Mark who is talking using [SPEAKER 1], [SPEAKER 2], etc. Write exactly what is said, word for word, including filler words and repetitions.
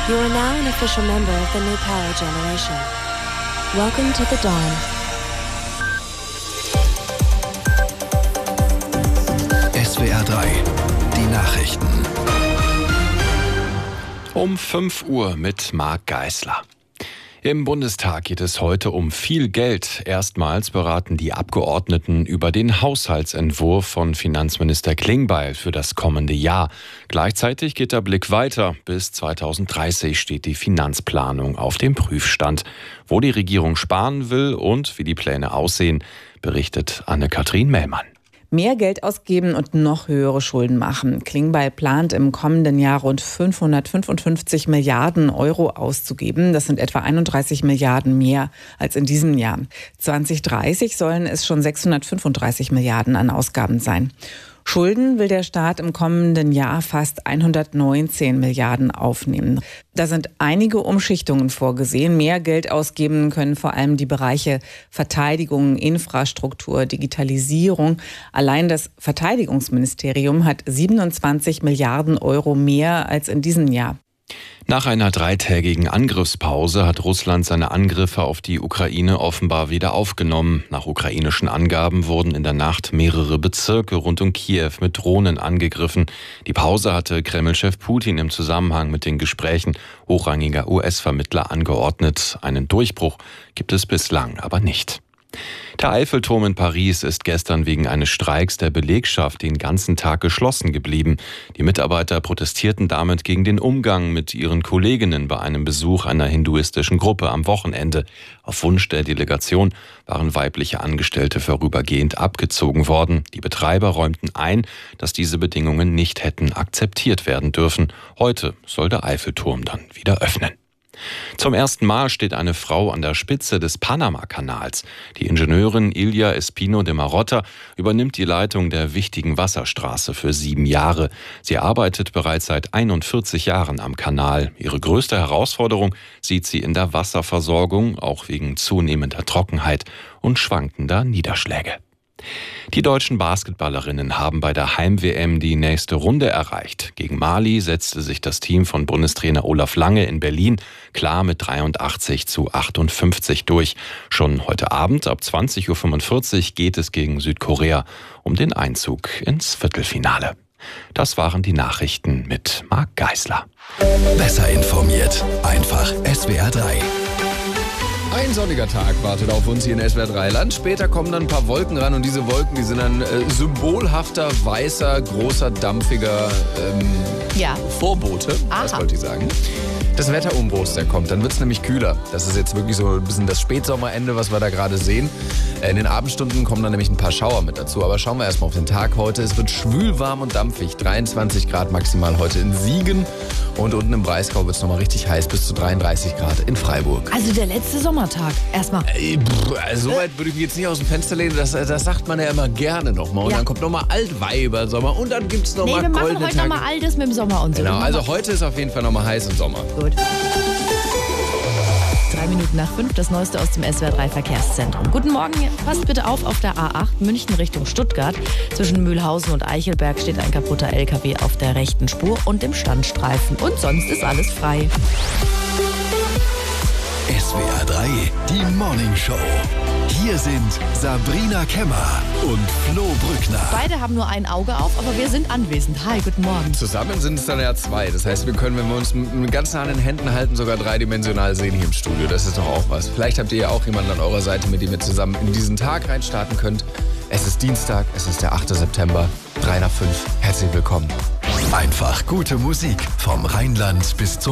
[SPEAKER 1] You are now an official member of the new power generation. Welcome to the dawn.
[SPEAKER 2] S W R drei, die Nachrichten.
[SPEAKER 3] Um fünf Uhr mit Marc Geisler. Im Bundestag geht es heute um viel Geld. Erstmals beraten die Abgeordneten über den Haushaltsentwurf von Finanzminister Klingbeil für das kommende Jahr. Gleichzeitig geht der Blick weiter. Bis zweitausenddreißig steht die Finanzplanung auf dem Prüfstand. Wo die Regierung sparen will und wie die Pläne aussehen, berichtet Anne-Kathrin Mellmann.
[SPEAKER 4] Mehr Geld ausgeben und noch höhere Schulden machen. Klingbeil plant im kommenden Jahr rund fünfhundertfünfundfünfzig Milliarden Euro auszugeben. Das sind etwa einunddreißig Milliarden mehr als in diesem Jahr. zwanzig dreißig sollen es schon sechshundertfünfunddreißig Milliarden an Ausgaben sein. Schulden will der Staat im kommenden Jahr fast hundertneunzehn Milliarden aufnehmen. Da sind einige Umschichtungen vorgesehen. Mehr Geld ausgeben können vor allem die Bereiche Verteidigung, Infrastruktur, Digitalisierung. Allein das Verteidigungsministerium hat siebenundzwanzig Milliarden Euro mehr als in diesem Jahr.
[SPEAKER 3] Nach einer dreitägigen Angriffspause hat Russland seine Angriffe auf die Ukraine offenbar wieder aufgenommen. Nach ukrainischen Angaben wurden in der Nacht mehrere Bezirke rund um Kiew mit Drohnen angegriffen. Die Pause hatte Kreml-Chef Putin im Zusammenhang mit den Gesprächen hochrangiger U S-Vermittler angeordnet. Einen Durchbruch gibt es bislang aber nicht. Der Eiffelturm in Paris ist gestern wegen eines Streiks der Belegschaft den ganzen Tag geschlossen geblieben. Die Mitarbeiter protestierten damit gegen den Umgang mit ihren Kolleginnen bei einem Besuch einer hinduistischen Gruppe am Wochenende. Auf Wunsch der Delegation waren weibliche Angestellte vorübergehend abgezogen worden. Die Betreiber räumten ein, dass diese Bedingungen nicht hätten akzeptiert werden dürfen. Heute soll der Eiffelturm dann wieder öffnen. Zum ersten Mal steht eine Frau an der Spitze des Panama-Kanals. Die Ingenieurin Ilia Espino de Marotta übernimmt die Leitung der wichtigen Wasserstraße für sieben Jahre. Sie arbeitet bereits seit einundvierzig Jahren am Kanal. Ihre größte Herausforderung sieht sie in der Wasserversorgung, auch wegen zunehmender Trockenheit und schwankender Niederschläge. Die deutschen Basketballerinnen haben bei der Heim-W M die nächste Runde erreicht. Gegen Mali setzte sich das Team von Bundestrainer Olaf Lange in Berlin klar mit dreiundachtzig zu achtundfünfzig durch. Schon heute Abend ab zwanzig Uhr fünfundvierzig geht es gegen Südkorea um den Einzug ins Viertelfinale. Das waren die Nachrichten mit Marc Geisler.
[SPEAKER 2] Besser informiert, einfach S W R drei.
[SPEAKER 5] Ein sonniger Tag wartet auf uns hier in S W R drei Land. Später kommen dann ein paar Wolken ran und diese Wolken, die sind dann äh, symbolhafter, weißer, großer, dampfiger ähm,
[SPEAKER 6] ja.
[SPEAKER 5] Vorbote.
[SPEAKER 6] Aha.
[SPEAKER 5] Das wollte ich sagen. Das Wetterumbruch, der kommt, dann wird es nämlich kühler. Das ist jetzt wirklich so ein bisschen das Spätsommerende, was wir da gerade sehen. In den Abendstunden kommen dann nämlich ein paar Schauer mit dazu. Aber schauen wir erstmal auf den Tag heute. Es wird schwül, warm und dampfig. dreiundzwanzig Grad maximal heute in Siegen. Und unten im Breisgau wird es nochmal richtig heiß, bis zu dreiunddreißig Grad in Freiburg.
[SPEAKER 6] Also der letzte Sommertag. Erstmal.
[SPEAKER 5] Ey, pff, also so weit würde ich mich jetzt nicht aus dem Fenster lehnen. Das, das sagt man ja immer gerne nochmal. Und
[SPEAKER 6] Ja.
[SPEAKER 5] dann kommt nochmal Altweibersommer. Und dann gibt es
[SPEAKER 6] Nee,
[SPEAKER 5] nochmal
[SPEAKER 6] wir machen
[SPEAKER 5] goldene
[SPEAKER 6] heute
[SPEAKER 5] Tage.
[SPEAKER 6] nochmal all das mit dem Sommer und so.
[SPEAKER 5] Genau,
[SPEAKER 6] Wir
[SPEAKER 5] also
[SPEAKER 6] machen-
[SPEAKER 5] heute ist auf jeden Fall nochmal heiß im Sommer.
[SPEAKER 6] Gut. Drei Minuten nach fünf, das Neueste aus dem S W R drei Verkehrszentrum. Guten Morgen, passt bitte auf auf der A acht München Richtung Stuttgart. Zwischen Mühlhausen und Eichelberg steht ein kaputter L K W auf der rechten Spur und dem Standstreifen. Und sonst ist alles frei.
[SPEAKER 2] S W R drei, die Morning Show. Hier sind Sabrina Kemmer und Flo Brückner.
[SPEAKER 6] Beide haben nur ein Auge auf, aber wir sind anwesend. Hi, guten Morgen.
[SPEAKER 5] Zusammen sind es dann ja zwei. Das heißt, wir können, wenn wir uns mit ganz nah an den Händen halten, sogar dreidimensional sehen hier im Studio. Das ist doch auch was. Vielleicht habt ihr ja auch jemanden an eurer Seite, mit dem ihr zusammen in diesen Tag reinstarten könnt. Es ist Dienstag, es ist der achte September, drei nach fünf. Herzlich willkommen.
[SPEAKER 2] Einfach gute Musik vom Rheinland bis zum